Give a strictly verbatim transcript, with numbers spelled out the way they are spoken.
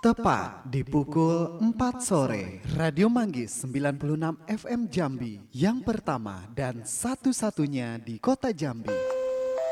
Tepat di pukul empat sore, Radio Manggis sembilan puluh enam F M Jambi, yang pertama dan satu-satunya di kota Jambi.